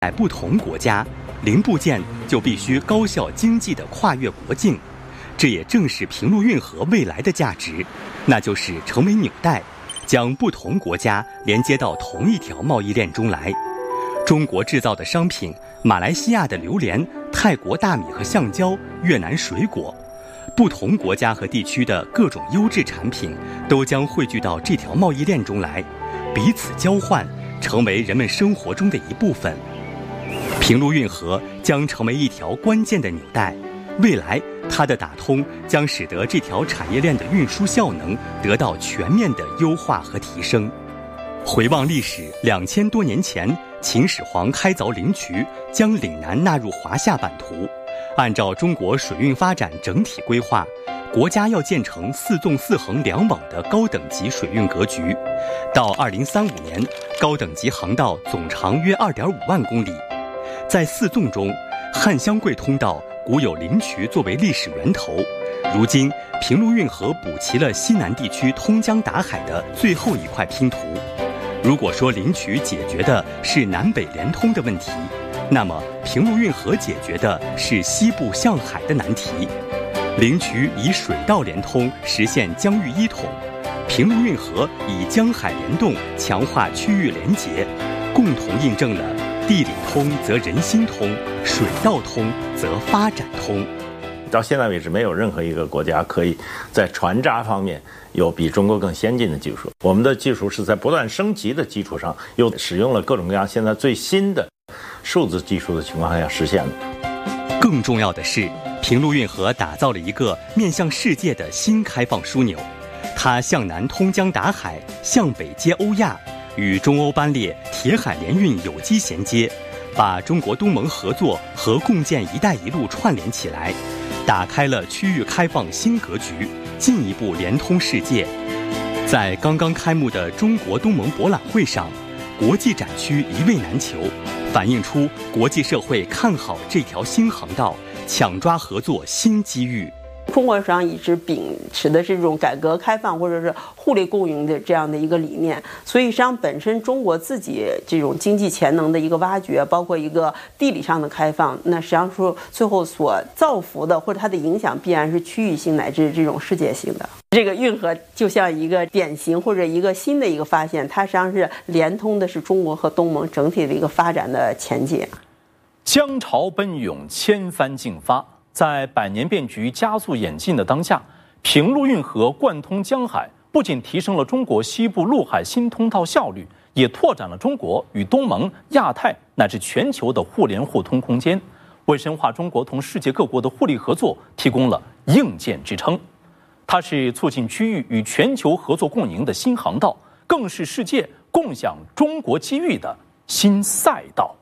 在不同国家，零部件就必须高效经济地跨越国境，这也正是平陆运河未来的价值，那就是成为纽带，将不同国家连接到同一条贸易链中来。中国制造的商品，马来西亚的榴莲、泰国大米和橡胶、越南水果，不同国家和地区的各种优质产品，都将汇聚到这条贸易链中来，彼此交换，成为人们生活中的一部分。平陆运河将成为一条关键的纽带，未来它的打通将使得这条产业链的运输效能得到全面的优化和提升。回望历史，2000多年前，秦始皇开凿灵渠，将岭南纳入华夏版图。按照中国水运发展整体规划，国家要建成4纵4横2网的高等级水运格局。到2035年，高等级航道总长约2.5万公里。在4纵中，汉湘桂通道古有灵渠作为历史源头，如今平陆运河补齐了西南地区通江达海的最后一块拼图。如果说灵渠解决的是南北连通的问题，那么平陆运河解决的是西部向海的难题。灵渠以水道连通，实现疆域一统；平陆运河以江海联动，强化区域连结，共同印证了地理通则人心通，水道通则发展通。 到现在为止，没有任何一个国家可以在船闸方面有比中国更先进的技术。我们的技术是在不断升级的基础上，又使用了各种各样现在最新的数字技术的情况下实现的。 更重要的是，平陆运河打造了一个面向世界的新开放枢纽，它向南通江达海，向北接欧亚，与中欧班列、铁海联运有机衔接，把中国东盟合作和共建“一带一路”串联起来，打开了区域开放新格局，进一步连通世界。在刚刚开幕的中国东盟博览会上，国际展区一位难求，反映出国际社会看好这条新航道，抢抓合作新机遇。 中国实际上一直秉持的是这种改革开放或者是互利共赢的这样的一个理念，所以实际上本身中国自己这种经济潜能的一个挖掘，包括一个地理上的开放，那实际上说最后所造福的或者它的影响必然是区域性乃至这种世界性的。这个运河就像一个典型或者一个新的一个发现，它实际上是连通的是中国和东盟整体的一个发展的前景。 江潮奔涌，千帆竞发。在百年变局加速演进的当下，平陆运河贯通江海，不仅提升了中国西部陆海新通道效率，也拓展了中国与东盟、亚太乃至全球的互联互通空间，为深化中国同世界各国的互利合作提供了硬件支撑。它是促进区域与全球合作共赢的新航道，更是世界共享中国机遇的新赛道。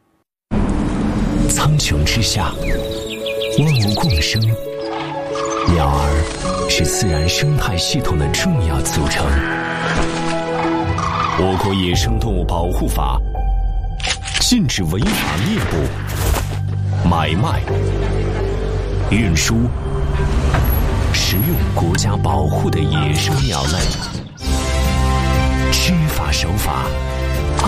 苍穹之下，万物共生，鸟儿是自然生态系统的重要组成。我国野生动物保护法禁止违法猎捕、买卖、运输、食用国家保护的野生鸟类，知法守法，